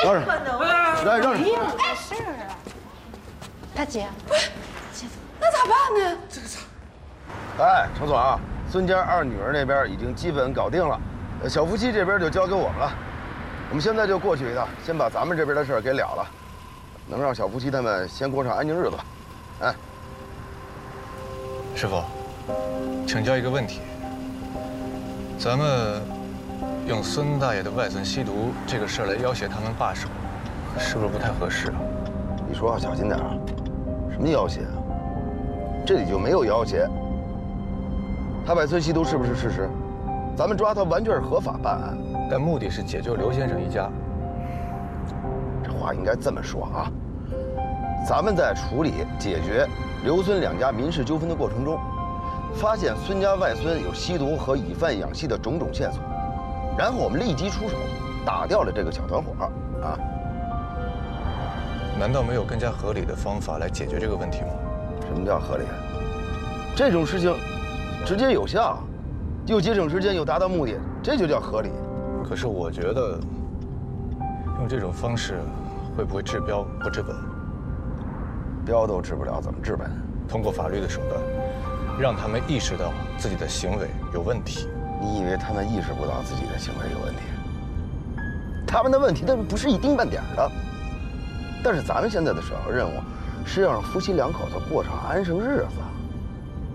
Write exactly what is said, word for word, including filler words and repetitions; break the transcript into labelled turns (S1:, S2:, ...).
S1: 让让，让让
S2: 没有这事儿啊。大姐，
S3: 那咋办呢？
S4: 这个咋？
S1: 哎，程总啊，孙家二女儿那边已经基本搞定了，呃小夫妻这边就交给我们了。我们现在就过去一趟，先把咱们这边的事儿给了了，能让小夫妻他们先过上安静日子吧。哎，
S5: 师傅，请教一个问题：咱们用孙大爷的外孙吸毒这个事儿来要挟他们罢手，是不是不太合适啊？
S1: 你说话小心点啊！什么要挟啊？这里就没有要挟。他外孙吸毒是不是事实？咱们抓他完全是合法办案，
S5: 但目的是解救刘先生一家。
S1: 这话应该这么说啊。咱们在处理解决刘孙两家民事纠纷的过程中，发现孙家外孙有吸毒和以贩养吸的种种线索，然后我们立即出手，打掉了这个小团伙啊。
S5: 难道没有更加合理的方法来解决这个问题吗？
S1: 什么叫合理？这种事情直接有效，又节省时间，又达到目的，这就叫合理。
S5: 可是我觉得用这种方式会不会治标不治本？
S1: 标都治不了，怎么治本？
S5: 通过法律的手段，让他们意识到自己的行为有问题。
S1: 你以为他们意识不到自己的行为有问题？他们的问题那不是一丁半点的。但是咱们现在的首要任务是要让夫妻两口子过上安生日子。